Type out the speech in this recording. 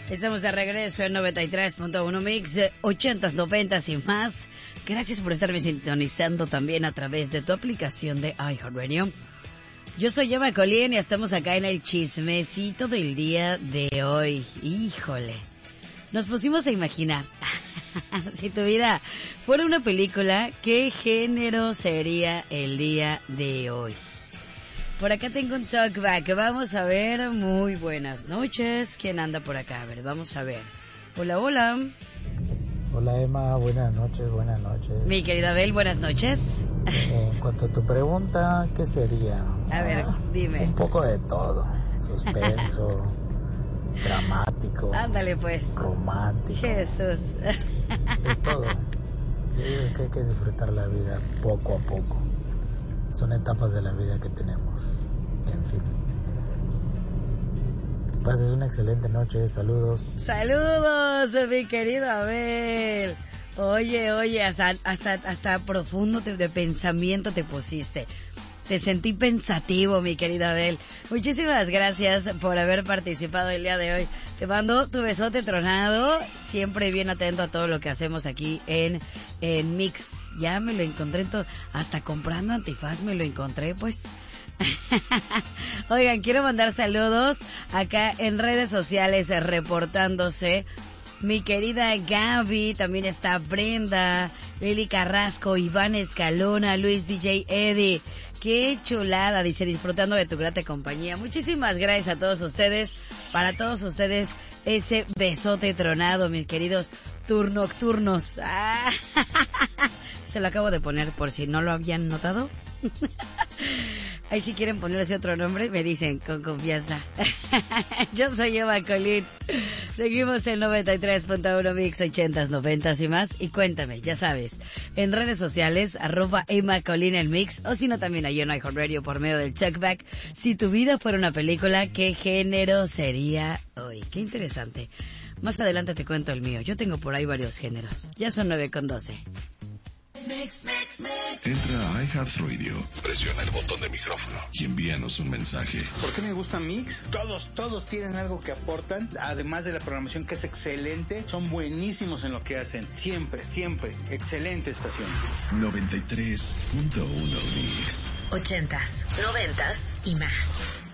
Estamos de regreso en 93.1 Mix, 80s, 90s y más. Gracias por estarme sintonizando también a través de tu aplicación de iHeartRadio. Yo soy Emma Colín y estamos acá en el chismecito del día de hoy. Híjole, nos pusimos a imaginar, si tu vida fuera una película, ¿qué género sería el día de hoy? Por acá tengo un talkback. Vamos a ver. Muy buenas noches. ¿Quién anda por acá? A ver, vamos a ver. Hola, hola. Hola Emma, buenas noches, buenas noches. Mi querida Abel, buenas noches. En cuanto a tu pregunta, ¿qué sería? A ver, dime. Un poco de todo. Suspenso, dramático. Ándale pues. Romántico. Jesús. De todo. Yo digo que hay que disfrutar la vida poco a poco. Son etapas de la vida que tenemos. En fin. Que pases una excelente noche. Saludos. Saludos, mi querido Abel. Oye, hasta profundo de pensamiento te pusiste. Te sentí pensativo, mi querida Abel. Muchísimas gracias por haber participado el día de hoy. Te mando tu besote tronado. Siempre bien atento a todo lo que hacemos aquí en Mix. Ya me lo encontré hasta comprando antifaz me lo encontré, pues. Oigan, quiero mandar saludos acá en redes sociales reportándose. Mi querida Gaby, también está Brenda, Lili Carrasco, Iván Escalona, Luis DJ Eddie. Qué chulada, dice, disfrutando de tu grata compañía. Muchísimas gracias a todos ustedes. Para todos ustedes, ese besote tronado, mis queridos turnocturnos. Ah, se lo acabo de poner por si no lo habían notado. Ahí si quieren ponerse otro nombre, me dicen con confianza. Yo soy Emma Colín. Seguimos en 93.1 Mix, 80s, 90s y más. Y cuéntame, ya sabes, en redes sociales, @Emma Colín el Mix, o si no también ahí en iHeartRadio por medio del checkback. Si tu vida fuera una película, ¿qué género sería hoy? Qué interesante. Más adelante te cuento el mío. Yo tengo por ahí varios géneros. Ya son 9:12. Entra a iHeartRadio, presiona el botón de micrófono y envíanos un mensaje. ¿Por qué me gusta Mix? Todos tienen algo que aportan, además de la programación que es excelente, son buenísimos en lo que hacen, siempre, excelente estación. 93.1 Mix. 80s, 90s y más.